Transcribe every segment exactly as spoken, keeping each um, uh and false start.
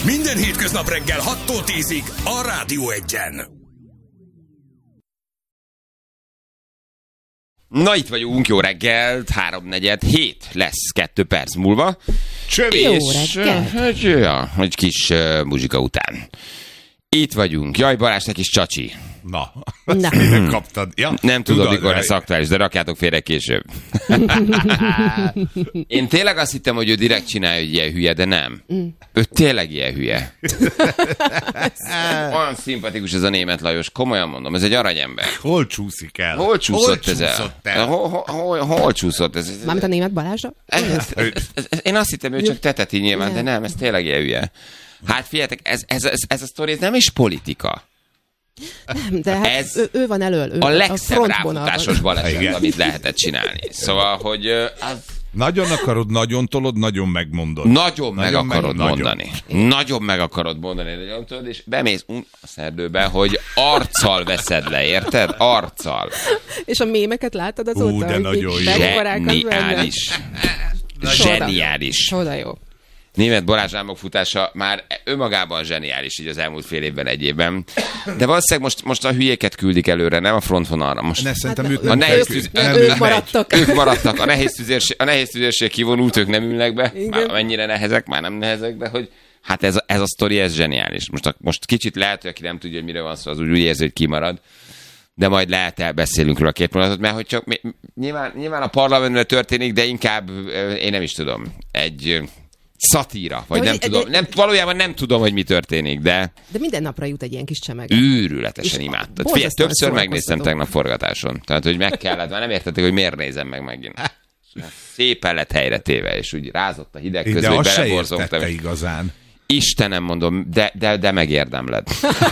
Minden hétköznap reggel hattól tízig a Rádió Egyen. Na itt vagyunk, jó reggelt, háromnegyed hét lesz kettő perc múlva. Csövi. Jó reggelt. Ja, egy kis uh, muzsika után. Itt vagyunk. Jaj, Balázs, te kis csacsi. Na, Na. azt kaptad. Ja, Nem tudom, tudod, mikor lesz aktuális, de rakjátok félre később. Én tényleg azt hittem, hogy ő direkt csinálja, hogy ilyen hülye, de nem. Mm. Ő tényleg ilyen hülye. Olyan szimpatikus ez a Németh Lajos, komolyan mondom, ez egy aranyember. Hol csúszik el? Hol csúszott hol ez el? csúszott el? Hol, hol, hol, hol csúszott ez? Mármint a Németh Balázsra? Ez, ez, ez, ez, én azt hittem, ő csak teteti nyilván, de nem, ez tényleg ilyen hülye. Hát figyeljetek, ez, ez, ez, ez a sztori, ez nem is politika. Nem, de hát ez ő, ő van elől. Ő a legszebb a ráfutásos baleset, Igen. amit lehetett csinálni. Szóval, hogy az Nagyon akarod, nagyon tolod, nagyon megmondod. nagyon meg Nagyon akarod meg- mondani. Nagyon meg akarod mondani, nagyon tudod, és bemész un- a szerdőbe, hogy arccal veszed le, érted? Arccal. És a mémeket láttad azóta? Ú, de hogy nagyon így jó. megvarálkoznak benne? Zseniális. Csoda. Zseniális. Csoda jó. Németh Balázs álmokfutása már önmagában zseniális így az elmúlt fél évben, egy évben. De valószínűleg most, most a hülyéket küldik előre, nem a frontvonalra. Most Ne, szerintem Hát, ők a nem nehéz kell- tűz- nem ők ülnek. maradtak. Ők maradtak. A nehéz tüzérség, a nehéz tüzérség kivonult, ők nem ülnek be. Igen. Már mennyire nehezek, már nem nehezek, de hogy hát ez, a- ez a sztori, ez zseniális. Most, a, most kicsit lehet, hogy aki nem tudja, hogy miről van szó, az úgy, úgy érzi, hogy kimarad. De majd lehet elbeszélünk róla két mondatot, mert hogy csak mi, nyilván, nyilván a parlamentben történik, de inkább ö, én nem is tudom, egy ö, szatíra, vagy De nem hogy- tudom. de- Nem, valójában nem tudom, hogy mi történik, de De minden napra jut egy ilyen kis csemeg. őrületesen És imádtad. borzasztóan Figyelj, többször szórakoztató. megnéztem tegnap forgatáson. Tehát, hogy meg kellett, már nem értették, hogy miért nézem meg megint. Szépen lett helyre téve, és úgy rázott a hideg De közben, hogy azt se beleborzongtam. értette igazán. Istenem, mondom, de, de, de megérdemled.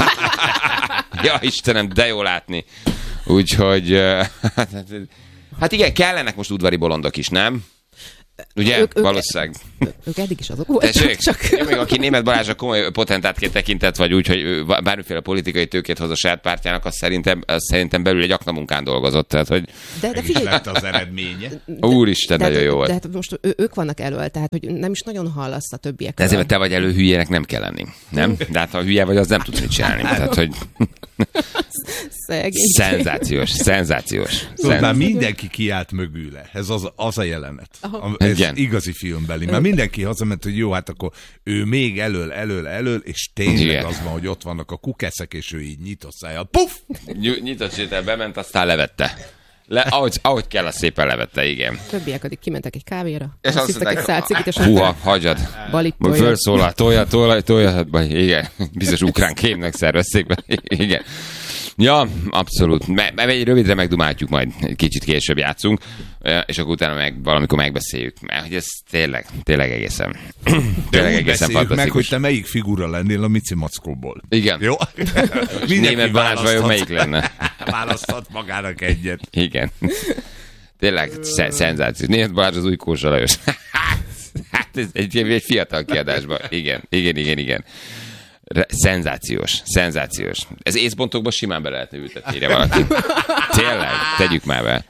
Ja, Istenem, de jó látni. Úgyhogy, ö, hát igen, kellenek most udvari bolondok is, nem? Ugye? Ők- ők- Valószínűleg. Ők eddig is azok voltak, Tessék, csak... én még aki Németh Balázsra komoly potentátként tekintett, vagy úgy, hogy ő bármiféle politikai tőkét hoz a saját pártjának, az szerintem, az szerintem belül egy aknamunkán dolgozott. Tehát, hogy De, de Meg is figyelj, lett az eredménye. úristen, de, nagyon jó de, volt. de hát most ő, ők vannak elől, tehát hogy nem is nagyon hallasz a többiek. De ezért, mert te vagy elő, hülyének nem kell lenni. Nem? De hát ha hülye vagy, az nem tudsz mit csinálni. Tehát, hogy Szegény. szenzációs, szenzációs. Tudod, már Szenz... mindenki kiállt mögüle. Ez az, az a jelenet. A, ez Igen. igazi filmbeli. Már mindenki hazament, hogy jó, hát akkor ő még elől, elől, elől, és tényleg Igen. az van, hogy ott vannak a kukeszek, és ő így nyitott szájjal. Puff! Ny- Nyitott sétel, bement, aztán levette. Le, ahogy, ahogy kell, a szépen levette, igen. Többiek addig kimentek egy kávéra, És azt hittek egy szálcikit, és húha, aztán hagyjad. balit Majd tolja. fölszólal, tolja, tolja, tolja, vagy igen, biztos ukrán kémnek szervezték be, igen. Ja, abszolút. Me, me, egy rövidre megdumáltjuk, majd egy kicsit később játszunk, és akkor utána meg valamikor megbeszéljük, mert hogy ez tényleg, tényleg egészen, tényleg Úgy egészen beszéljük meg, hogy fantasztikus. te melyik figura lennél a Mici Mackóból. Igen. Jó? Németh Balázs vajon melyik lenne? Választhat magának egyet. Igen. Tényleg sz- szenzációs. Németh Balázs az új Kósa Lajos. Hát ez egy, egy fiatal kiadásban. Igen, igen, igen, igen. Re- szenzációs, szenzációs. Ez észbontokban simán be lehetne ültetni, ide valaki. Tényleg, tegyük már be.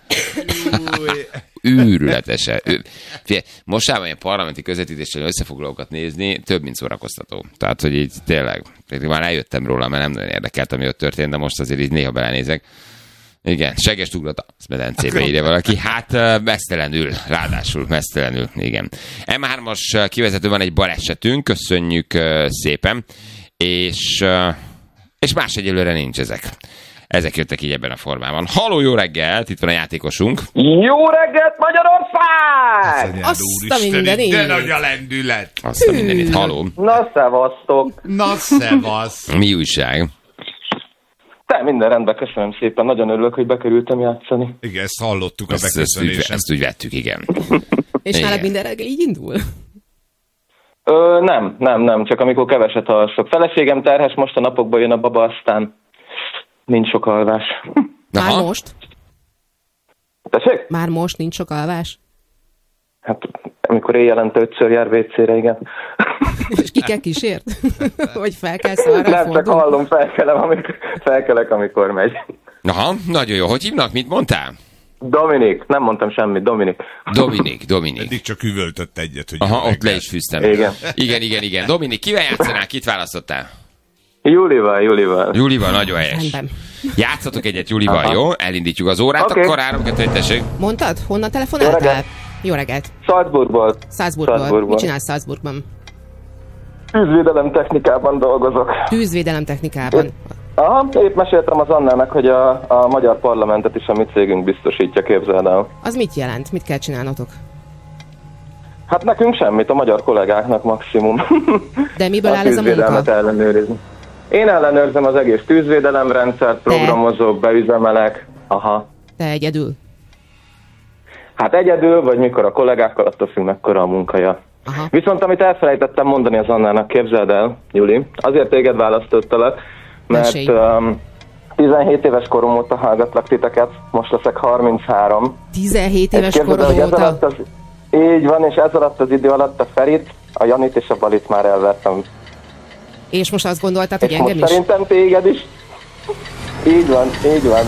Őrületesen. Ő, figyelj, mostában ilyen parlamenti közvetítéssel összefoglalókat nézni több, mint szórakoztató. Tehát, hogy így tényleg, már eljöttem róla, mert nem nagyon érdekelt, ami ott történt, de most azért így néha belenézek. Igen, segest ugrott a medencébe, írja valaki. Hát mesztelenül, ráadásul mesztelenül, igen. em hármas kivezető van egy balesetünk, köszönjük szépen, és, és más egyelőre nincs ezek. Ezek jöttek így ebben a formában. Halló, jó reggelt, itt van a játékosunk. Jó reggelt, Magyarország! Anyád, Azt a úristen, mindenit. de nagy a lendület. Azt a mindenit, halló. Na, szevasztok! Na, szevasz. Mi újság? Te, minden rendben, köszönöm szépen. Nagyon örülök, hogy bekerültem játszani. Igen, ezt hallottuk a Ezt, ezt, úgy, beköszönésen. ezt úgy vettük, igen. És Igen. nálad minden reggel így indul? Ö, nem, nem, nem, csak amikor keveset alszok. Feleségem terhes, most a napokban jön a baba, aztán nincs sok alvás. Már Aha. most? Tessék? Már most nincs sok alvás? Hát, amikor éjjelente ötször jár vécére, igen. És ki kell kísért? Vagy fel kell arra Nem, csak fordulni? hallom, felkelem, amikor, felkelek, amikor megy. Aha, nagyon jó. Hogy hívnak? Mit mondtál? Dominik, nem mondtam semmit, Dominik. Dominik, Dominik. Eddig csak üvöltött egyet, hogy Aha, jó ott reggelt. le is fűztem. Igen. Igen, igen, igen. Dominik, kivel játszanál? Kit választottál? Júlival, Júlival. Júlival, nagyon helyes. Rendben. Játszatok egyet Júlival, Aha. jó? Elindítjuk az órát, Oké. akkor három kettő egy tessék. Mondtad? Honnan Jó telefonáltál? reggelt. Jó reggelt. Salzburgból. Salzburgból. Salzburgból. Mit csinálsz Salzburgban? Tűzvédelem technikában dolgozok. Tűzvédelem technikában. Aha, épp meséltem az Annának, hogy a, a magyar parlamentet is a mi cégünk biztosítja, képzeld el. Az mit jelent? Mit kell csinálnotok? Hát nekünk semmit, a magyar kollégáknak maximum. De miből a áll ez a tűzvédelmet munka? ellenőrizni. Én ellenőrzem az egész tűzvédelemrendszert, programozok, beüzemelek. Aha. Te egyedül. Hát egyedül, vagy mikor a kollégákkal, attól függ, mekkora a munkaja. Aha. Viszont amit elfelejtettem mondani az Annának, képzeld el, Juli, azért téged választottalak, mert Mesélj. um, tizenhét éves korom óta hallgatlak titeket, most leszek harminchárom. tizenhét És éves képzeld el, korod hogy ez óta. alatt az, így van, és ez alatt az idő alatt a Ferit, a Janit és a Balit már elvertem. És most azt gondoltad, hogy És engem most is? szerintem téged is. Így van, így van.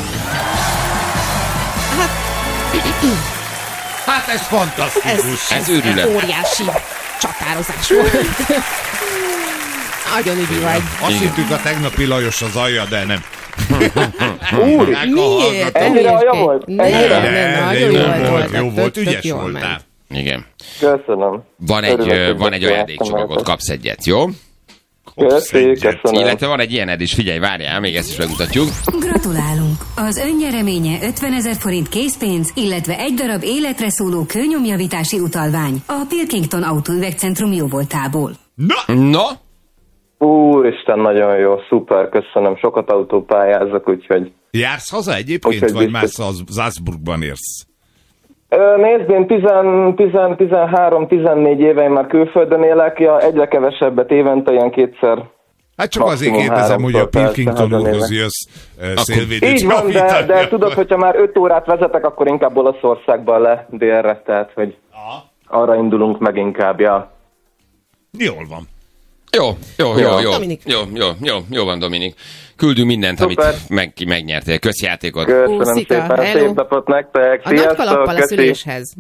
Hát ez fantasztikus. Ez őrület. óriási csatározás volt. Nagyon ügyi vagy. Azt hittük a tegnapi Lajos az alja, de nem. Úr, Miért? Ennyire alja volt? Nem, Ennyire? nem, De nagyon jó jól volt, volt. jó volt, Tök- tök ügyes jól voltál. ment. Igen. Köszönöm. Van egy, Örülök, ö, hogy van egy beszélhettem ajándékcsomagot, veletek. kapsz egyet, jó? Köszi, egyet. köszönöm. Illetve van egy ilyened is, figyelj, várjál, még ezt is megmutatjuk. Gratulálunk! Az önnyereménye ötvenezer forint készpénz, illetve egy darab életre szóló kőnyomjavítási utalvány a Pilkington Autóüvegcentrum jóvoltából. Na, Na, Úristen, nagyon jó, szuper, köszönöm. Sokat autópályázok, úgyhogy... jársz haza egyébként, Úgyhogy vagy már biztos. az Salzburgban érsz? Ö, Nézd, én tizenhárom tizennégy éve én már külföldön élek, ja, egyre kevesebbet évente, ilyen kétszer. Hát csak azért Maximum kérdezem, hogy a háromszor persze Pilkingtonhoz hazamegyek. jössz uh, szélvédőt Így van, de, javítani, de akkor- tudod, hogyha már öt órát vezetek, akkor inkább Olaszországban le délre, tehát hogy arra indulunk meg inkább, ja. Jól van. jó, jó, jó, jó, Dominik. jó, jó, jó, jó van, Dominik. Küldünk mindent, Szuper. amit meg, megnyertél. Köszi játékot. Köszönöm Puszika, szépen, hello. szép napot nektek, A nagy sziasztok, kalappal a köszi. szüléshez.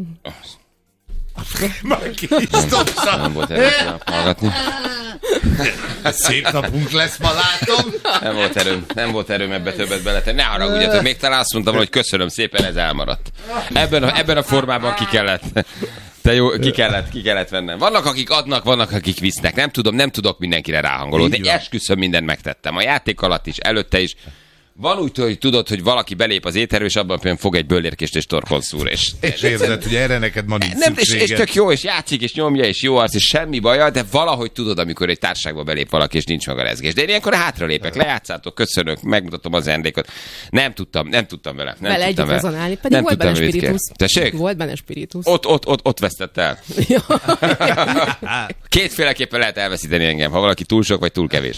Már ki is dobszak. Nem volt erőm hallgatni. Szép napunk lesz, ma látom. Nem volt erőm, nem volt erőm ebbe többet beletenni. Ne haragudjatok, még talán azt mondtam, hogy köszönöm szépen, ez elmaradt. Ebben a, ebben a formában ki kellett. Te jó, ki kellett, ki kellett vennem. Vannak, akik adnak, vannak, akik visznek. Nem tudom, nem tudok mindenkire ráhangolódni. Így van. Esküszöm, mindent megtettem. A játék alatt is, előtte is. Van úgy, hogy tudod, hogy valaki belép az étterbe, és abban például fog egy böllérkést és torkon szúr. És, És érzed, hogy erre neked ma nincs nem, és, és szükséged. tök jó, és játszik, és nyomja, és jó arc, és semmi baja, de valahogy tudod, amikor egy társaságba belép valaki, és nincs meg a rezgés. De én ilyenkor hátralépek, lejátszátok, köszönök, megmutatom az ajándékot. Nem tudtam, nem tudtam vele. Nem Vele tudtam együtt rezonálni, pedig Nem volt benne tudtam, mit kell. spiritus. Tessék? Volt benne spiritus. Ott, ott, ott, ott vesztett el. Ja. Kétféleképpen lehet elveszíteni engem, ha valaki túl sok vagy túl kevés.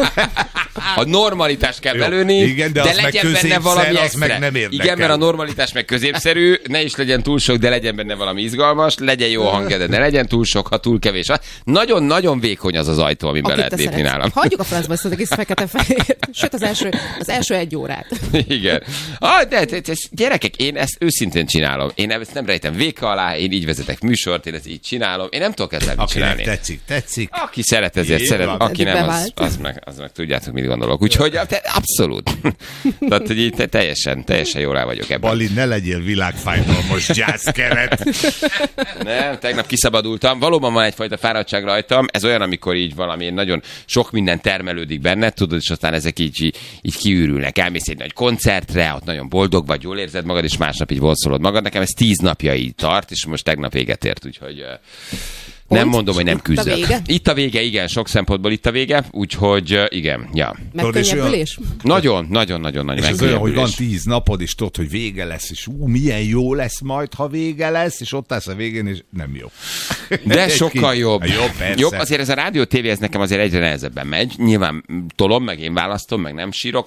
A normalitást kell Jó, belőni, igen, de de az meg legyen benne középszer, valami az extra. meg nem érdekel. Igen, mert a normalitás meg középszerű, ne is legyen túl sok, de legyen benne valami izgalmas, legyen jó hangja, de ne legyen túl sok, ha túl kevés. Nagyon-nagyon vékony az az ajtó, amiben Akit lehet te lépni szeretsz. nálam. Hagyjuk a francba ezt az egész fekete-fehér. Sőt, az első, az első egy órát. Igen. Ah, de, de, de, gyerekek, én ezt őszintén csinálom. Én ezt nem rejtem véka alá, én így vezetek műsort, én ezt így csinálom. Én nem tudok ezzel mit Akinek csinálni. tetszik, tetszik. Aki szeret, ezért Így szeret, van. aki Eddig nem, az, bevált. az, meg, az meg tudjátok, mit gondolok. Úgyhogy te, abszolút. Tehát, hogy így te, teljesen, teljesen jól rá vagyok ebben. Bali, ne legyél világfájdalmas jazzkeret. Nem, tegnap kiszabadultam. Valóban van egyfajta fáradtság rajtam. Ez olyan, amikor így valami nagyon sok minden termelődik benne, tudod, és aztán ezek így, így kiürülnek. Elmész egy nagy koncertre, ott nagyon boldog vagy, jól érzed magad, és másnap így vonszolod magad. Nekem ez tíz napja így tart, és most tegnap véget ért, úgyhogy... ö, Nem Pont? mondom, hogy nem Itt a küzdök. vége? Itt a vége, igen, sok szempontból itt a vége, úgyhogy ö, igen, ja. Megkönnyebbülés? Nagyon, nagyon, nagyon nagy És az olyan, hogy van megkönnyebbülés. tíz napod, és tudod, hogy vége lesz, és ú, milyen jó lesz majd, ha vége lesz, és ott állsz a végén, és nem jó. De Egy sokkal kis- jobb. Jó, persze. Jobb, azért ez a rádió tévé, ez nekem azért egyre nehezebben megy. Nyilván tolom, meg én választom, meg nem sírok, mert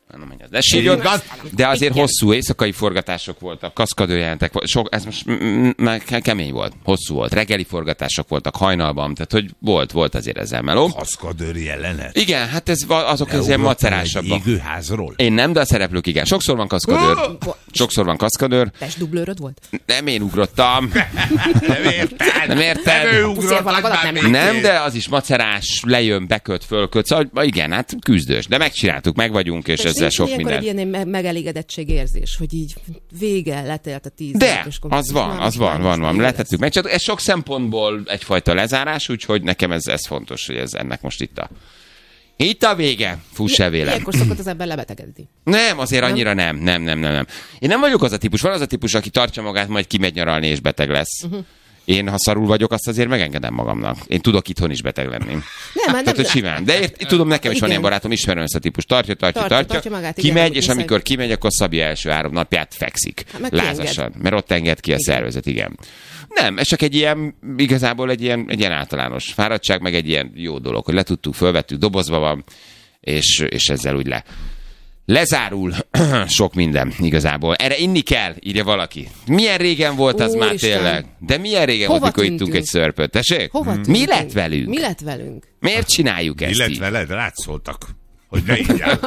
Nem menj az lesírjon, de azért hosszú éjszakai forgatások voltak, kaszkadőrjelentek, sok, ez most m- m- kemény volt, hosszú volt, reggeli forgatások voltak hajnalban, tehát hogy volt, volt azért ezzel meló. Kaszkadőrjelenet? Igen, hát ez, azok az ilyen macerásabbak. Égőházról? Én nem, de a szereplők igen. Sokszor van kaszkadőr. Sokszor van kaszkadőr. Testdublőröd volt? Nem, én ugrottam. Nem érted? Nem érted? Nem ő ugrott, nem, nem, nem, de az is macerás, lejön, beköt, fölköt. Szóval igen, hát küzdős. De megcsináltuk, meg vagyunk, és ezzel sok minden. Egy ilyen me- megelégedettség érzés, hogy így vége, letelt a tíz. De, az van, az van, van, van. Letettük meg. Csak ez sok szempontból egyfajta lezárás, úgyhogy nekem ez, ez fontos, hogy ez ennek most itt a Itt a vége. Fuss el vélem. Ilyenkor szokott az ember lebetegedni. Nem, azért nem? annyira nem. Nem, nem, nem, nem. Én nem vagyok az a típus. Van az a típus, aki tartja magát, majd kimegy nyaralni és beteg lesz. Uh-huh. Én, ha szarul vagyok, azt azért megengedem magamnak. Én tudok itthon is beteg lenni. Nem, hát nem. Tehát, simán. De ért, tudom, nekem is igen. Van ilyen barátom, ismerem ezt a típus. Tartja, tartja, tartja. tartja. tartja magát, kimegy, igen, és amikor kimegy, akkor Szabi első három napját fekszik. Hát, lázasan. Enged. Mert ott enged ki a igen. szervezet, igen. Nem, ez csak egy ilyen, igazából egy ilyen, egy ilyen általános fáradtság, meg egy ilyen jó dolog, hogy letudtuk, fölvettük, dobozva van, és, és ezzel úgy le. Lezárul sok minden igazából. Erre inni kell, írja valaki. Milyen régen volt az Ó, már Isten. Tényleg? De milyen régen Hova volt, mikor ittunk egy szörpöt? Tessék? Hova Mi lett velünk? Mi lett velünk? Miért csináljuk ezt? Mi lett veled? Rátszóltak, hogy ne ígyál.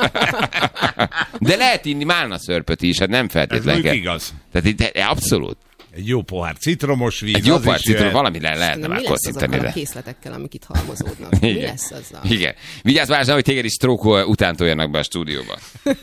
De lehet inni málna szörpöt is, hát nem feltétlenül. Ez igaz. Tehát abszolút. Egy jó pohár citromos víz. Egy jó pohár citromos, valami lehetne már koszintani. Mi lesz a készletekkel, amik itt halmozódnak? Mi igen. lesz azzal? Igen. Vigyázz, Balázs, hogy téged is stroke után toljanak be a stúdióba.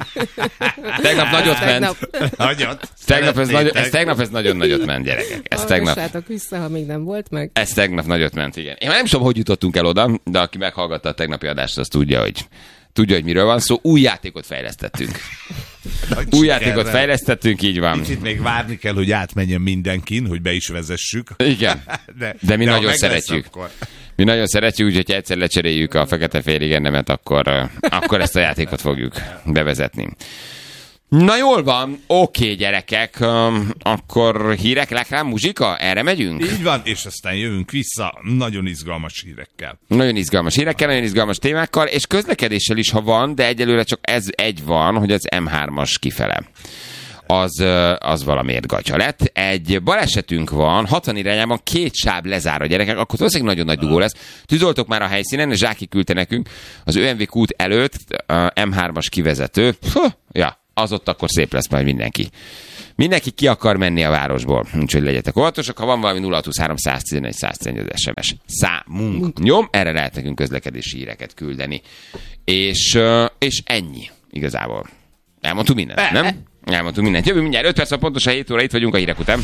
Tegnap nagyot ment. Nagyot. Tegnap ez, nagy, ez tegnap ez nagyon nagyot ment, gyerekek. Ez tegnap. vissza, ha még nem volt meg. Ez tegnap nagyot ment, igen. Én nem tudom, hogy jutottunk el oda, de aki meghallgatta a tegnapi adást, az tudja, hogy tudja, hogy miről van szó. Új játékot fejlesztettünk. Nagy Új játékot fejlesztettünk, így van. Kicsit még várni kell, hogy átmenjen mindenkin, hogy be is vezessük. Igen, de, de mi de nagyon szeretjük. Lesz, mi nagyon szeretjük, úgyhogy egyszer lecseréljük a fekete-fehér igennemet, akkor, akkor ezt a játékot fogjuk bevezetni. Na jól van, oké gyerekek, um, akkor hírek, reklám, muzsika, erre megyünk? Így van, és aztán jövünk vissza nagyon izgalmas hírekkel. Nagyon izgalmas hírekkel, nagyon izgalmas témákkal, és közlekedéssel is, ha van, de egyelőre csak ez egy van, hogy az em hármas kifele. Az, az valamiért gatya lett. Egy balesetünk van, hatvan irányában két sáv lezár a gyerekek, akkor valószínűleg nagyon nagy dugó lesz. Tűzoltok már a helyszínen, Zsáki küldte nekünk az ö em vé kút előtt em hármas kivezető. Huh, ja. Az ott akkor szép lesz majd mindenki. Mindenki ki akar menni a városból, úgyhogy legyetek óvatosak. Ha van valami nulla huszonhárom száztizenegy száztizenegy az es em es számunk. Nyom, erre lehet nekünk közlekedési híreket küldeni. És, és ennyi igazából. Elmondtuk mindent, nem? Elmondtuk mindent. Jövünk mindjárt öt perc, pontosan hét óra, itt vagyunk a hírek után.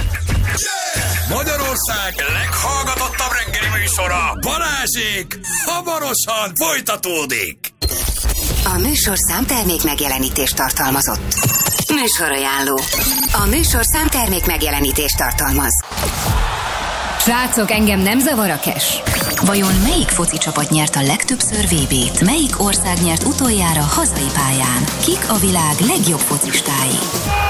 Magyarország leghallgatottabb reggeli műsora, Balázsék, hamarosan folytatódik. A műsorszám termék megjelenítést tartalmazott. Műsorajánló. A műsorszám termék megjelenítést tartalmaz. Srácok, engem nem zavar a cash. Vajon melyik foci csapat nyert a legtöbbször vé bét? Melyik ország nyert utoljára hazai pályán? Kik a világ legjobb focistái?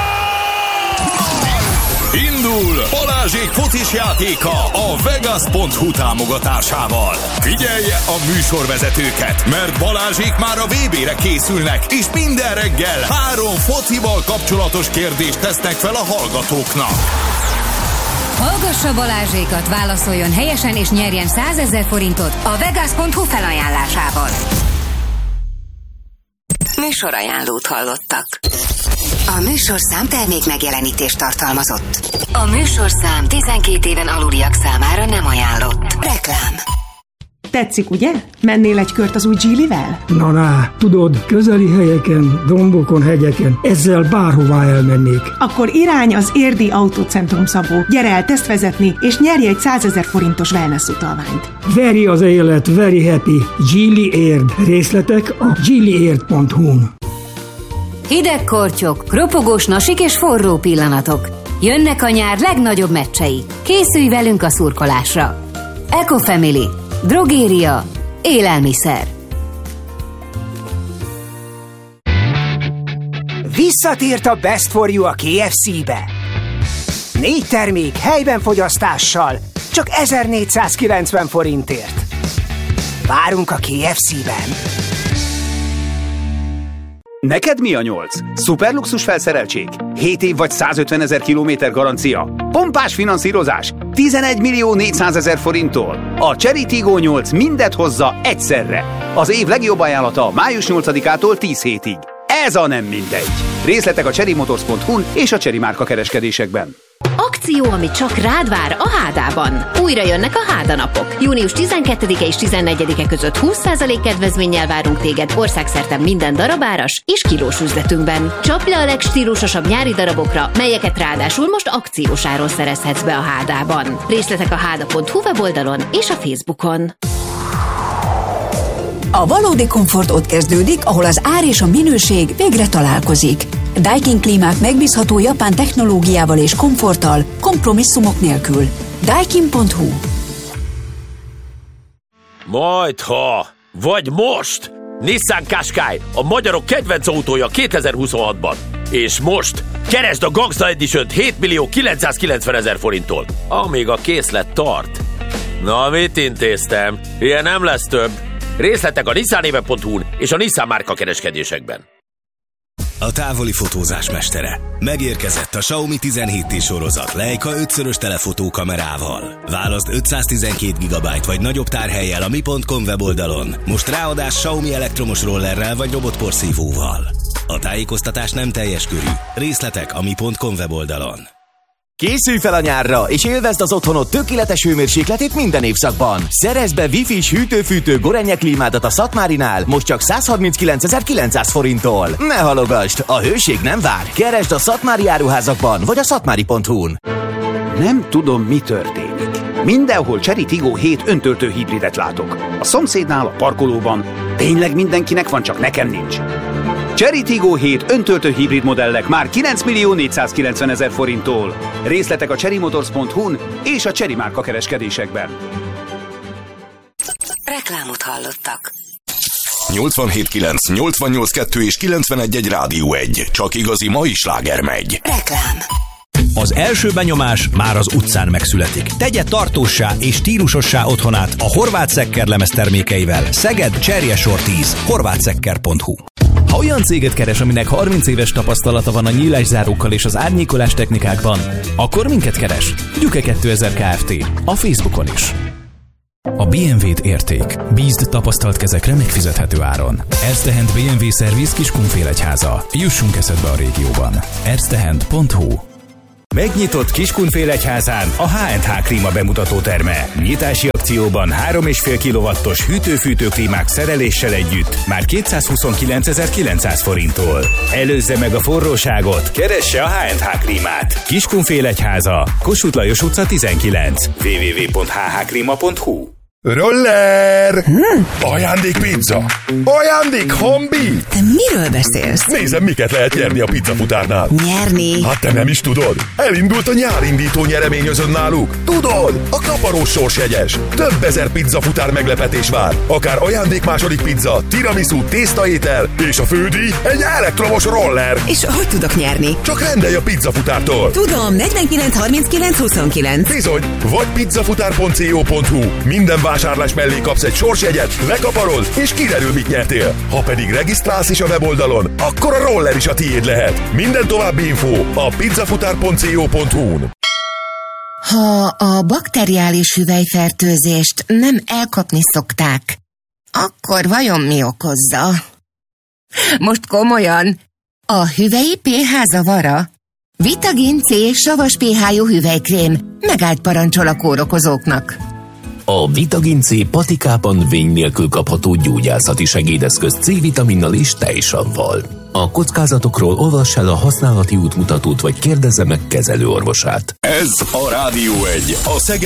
Indul Balázsék focis játéka a Vegas pont hu támogatásával. Figyelje a műsorvezetőket, mert Balázsék már a vé bére készülnek, és minden reggel három focival kapcsolatos kérdést tesznek fel a hallgatóknak. Hallgassa Balázsékat, válaszoljon helyesen és nyerjen százezer forintot a Vegas pont hu felajánlásával. Műsorajánlót hallottak. A műsorszám termék megjelenítést tartalmazott. A műsorszám tizenkét éven aluliak számára nem ajánlott. Reklám. Tetszik, ugye? Mennél egy kört az új Geely-vel? Na, na, tudod, közeli helyeken, dombokon, hegyeken, ezzel bárhová elmennék. Akkor irány az Érdi Autócentrum, Szabó. Gyere el tesztvezetni, és nyerj egy százezer forintos wellness utalványt. Veri az élet, very happy. Geely Érd. Részletek a geely érd pont hu-n. Hideg kortyok, ropogós nasik és forró pillanatok. Jönnek a nyár legnagyobb meccsei. Készülj velünk a szurkolásra. Ecofamily. Drogéria. Élelmiszer. Visszatért a Best for You a ká ef cé-be. Négy termék helyben fogyasztással, csak ezernégyszázkilencven forintért. Várunk a ká ef cé-ben. Neked mi a nyolc? Szuperluxus felszereltség? hét év vagy százötvenezer kilométer garancia? Pompás finanszírozás? tizenegy millió négyszázezer forinttól. A Chery Tiggo nyolc mindet hozza egyszerre. Az év legjobb ajánlata május nyolcadikától tíz hétig. Ez a nem mindegy. Részletek a chery motors pont hu-n és a Chery márka kereskedésekben. Akció, ami csak rád vár a Hádában. Újra jönnek a Háda napok. június tizenkettedike és tizennegyedike között húsz százalék kedvezménnyel várunk téged országszerte minden darabáras és kilós üzletünkben. Csapj le a legstílusosabb nyári darabokra, melyeket ráadásul most akciós áron szerezhetsz be a Hádában. Részletek a háda pont hu weboldalon és a Facebookon. A valódi komfort ott kezdődik, ahol az ár és a minőség végre találkozik. Daikin klímák megbízható japán technológiával és komforttal, kompromisszumok nélkül. Daikin pont hu. Majdha, vagy most! Nissan Qashqai, a magyarok kedvenc autója kétezer-huszonhatban. És most keresd a Gangsta Edition-t hét millió kilencszázkilencvenezer forinttól, amíg a készlet tart. Na, mit intéztem? Ilyen nem lesz több. Részletek a nissanéve pont hu-n és a Nissan márka kereskedésekben. A távoli fotózás mestere. Megérkezett a Xiaomi tizenhét T sorozat Leica ötszörös telefotókamerával. Válaszd ötszáztizenkét gigabyte vagy nagyobb tárhellyel a mi pont com weboldalon. Most ráadás Xiaomi elektromos rollerrel vagy robotporszívóval. A tájékoztatás nem teljes körű. Részletek a mi pont com weboldalon. Készülj fel a nyárra, és élvezd az otthonod tökéletes hőmérsékletét minden évszakban. Szerezd be Wi-Fi-s hűtő-fűtő Gorenje klímádat a Szatmárinál, most csak százharminckilencezer-kilencszáz forinttól. Ne halogasd, a hőség nem vár. Keresd a Szatmári áruházakban, vagy a szatmári pont hu-n. Nem tudom, mi történik. Mindenhol Chery Tiggo hét öntöltő hibridet látok. A szomszédnál, a parkolóban. Tényleg mindenkinek van, csak nekem nincs. Chery Tiggo hét öntöltő hibrid modellek már kilenc millió négyszázkilencvenezer forinttól. Részletek a chery motors pont hu-n és a Chery márka kereskedésekben. Reklámot hallottak. nyolcvanhét kilenc, nyolcvannyolc kettő és kilencvenegy egy Rádió egy. Csak igazi mai sláger megy. Reklám. Az első benyomás már az utcán megszületik. Tegye tartóssá és stílusossá otthonát a Horváth Szekker lemez termékeivel. Szeged, Cserjesor tíz, horváthszekker pont hu. Ha olyan céget keres, aminek harminc éves tapasztalata van a nyílászárókkal és az árnyékolás technikákban, akkor minket keres. Gyuke kétezer Kft. A Facebookon is. A bé em vét érték. Bízd tapasztalt kezekre megfizethető áron. Erztehend bé em vé Service Kiskunfélegyháza. Jussunk eszedbe a régióban. erztehend pont hu. Megnyitott Kiskunfélegyházán a há és há klíma bemutató terme. Nyitási akcióban három egész öt kilowattos hűtő-fűtő klímák szereléssel együtt már kétszázhuszonkilencezer-kilencszáz forinttól. Előzze meg a forróságot, keresse a há és há klímát. Kiskunfélegyháza, Kossuth Lajos utca tizenkilenc, double-u double-u double-u pont h h klima pont hu. Roller! Hm? Ajándékpizza! Ajándék hambi! Te miről beszélsz? Nézem, miket lehet nyerni a pizzafutárnál. Nyerni? Hát te nem is tudod? Elindult a nyárindító nyereményözön náluk. Tudod? A kaparós sorsjegyes. Több ezer pizzafutár meglepetés vár. Akár ajándék második pizza, tiramisu, tésztaétel, és a fődíj egy elektromos roller. És hogy tudok nyerni? Csak rendelj a pizzafutártól. Tudom, negyvenkilenc harminckilenc huszonkilenc. Bizony, vagy pizzafutár pont co pont hu. Minden vásárlás mellé kapsz egy sorsjegyet, lekaparod, és kiderül, mit nyertél. Ha pedig regisztrálsz is a weboldalon, akkor a roller is a tiéd lehet. Minden további info a pizzafutár pont co pont hu-n. Ha a bakteriális hüvelyfertőzést nem elkapni szokták, akkor vajon mi okozza? Most komolyan, a hüvelyi pé há zavara? Vitagin C savas pé há-jú hüvelykrém megállt parancsol a kórokozóknak. A Vitagin C patikában vény nélkül kapható gyógyászati segédeszköz C-vitaminnal és tejsavval. A kockázatokról olvass el a használati útmutatót, vagy kérdezze meg kezelőorvosát. Ez a Rádió egy, a Szeged